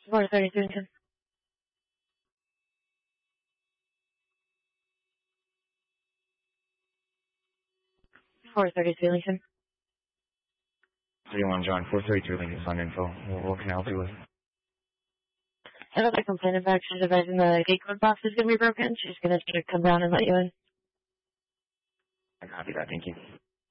432 Lincoln. 432 Lincoln. 31 John, 432 Lincoln Sun Info. What can I help you with? I have a complaint about she's advising the gate code box is going to be broken. She's going to come down and let you in. I copy that, thank you.